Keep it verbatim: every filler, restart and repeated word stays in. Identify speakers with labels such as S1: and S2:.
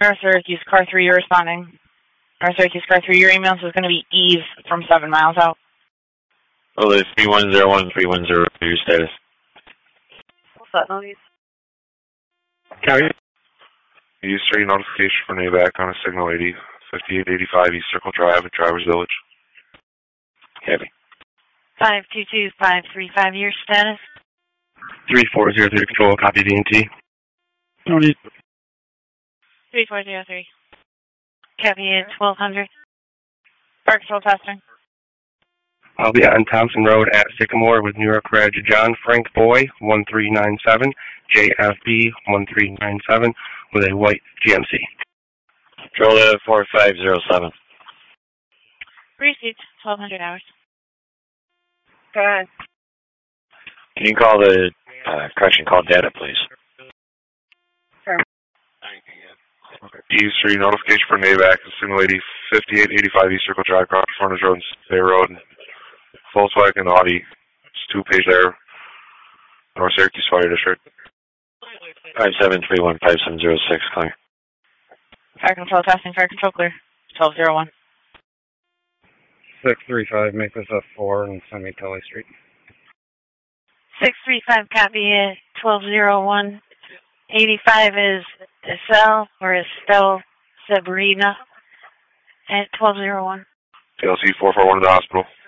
S1: North Syracuse, car three, you're responding. North Syracuse, car three, your email is going to be Eve from seven miles out.
S2: Oh, there's three one zero one, three one zero, your status.
S1: What's that noise?
S3: County. Use three notification for NAVAC on a signal eighty, fifty-eight eighty-five East Circle Drive at Drivers Village.
S2: Heavy.
S1: five two two five three five, your status?
S3: three four zero three control, copy D and T.
S4: Tony.
S1: three four zero three. Copy at twelve hundred. Fire control testing.
S3: I'll be on Thompson Road at Sycamore with New York Reg John Frank Boy, one three nine seven, J F B one three nine seven, with a white G M C.
S2: Control to four five zero seven.
S1: Received, twelve hundred hours. Go ahead.
S2: Can you call the uh, correction call data, please?
S1: Sure.
S3: Use three notification for NAVAC, signal eighty, fifty-eight eighty-five East Circle Drive, Crawford Frontage Road, Bay Road, Volkswagen, Audi, it's two page there, North Syracuse Fire District.
S2: five seven three one five seven zero six, clear.
S1: Fire control testing, fire control clear. twelve zero one.
S4: six three five, make this a four and send me Tully Street.
S1: six three five, copy at twelve zero one. eighty-five is Estelle, or Estelle Sabrina, at twelve zero one.
S3: T L C four four one to the hospital.